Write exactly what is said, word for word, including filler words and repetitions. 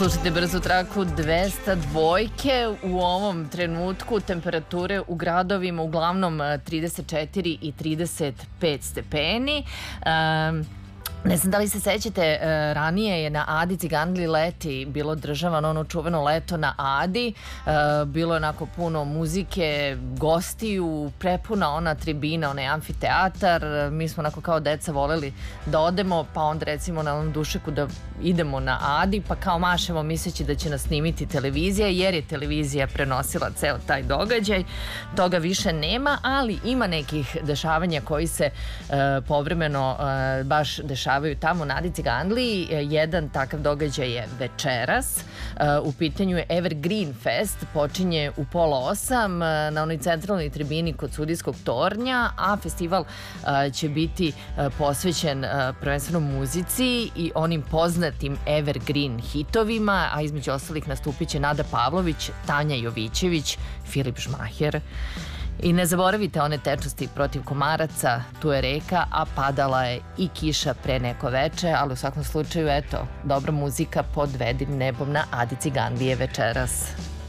Slušajte brzu traku dvesta dvojke. U ovom trenutku temperature u gradovima uglavnom trideset četiri i trideset pet stepeni. Um, Ne znam da li se sećate, ranije je na Adi Cigandli leti bilo održavano ono čuveno leto na Adi. Bilo je onako puno muzike, gostiju, prepuna ona tribina, onaj amfiteatar. Mi smo onako kao deca voleli da odemo, pa onda recimo na onom dušeku da idemo na Adi, pa kao mašemo misleći da će nas snimiti televizija, jer je televizija prenosila ceo taj događaj. Toga više nema, ali ima nekih dešavanja koji se povremeno baš dešavaju tamo na Adi Cigandli. Jedan takav događaj je večeras. U pitanju je Evergreen Fest, počinje u pola osam na onoj centralnoj tribini kod Sudijskog tornja, a festival će biti posvećen prvenstveno muzici i onim poznatim Evergreen hitovima, a između ostalih nastupit će Nada Pavlović, Tanja Jovićević, Filip Žmaher. I ne zaboravite one tečnosti protiv komaraca, tu je reka, a padala je i kiša pre neko veče, ali u svakom slučaju, eto, dobra muzika pod vedrim nebom na Adi Cigandlije večeras.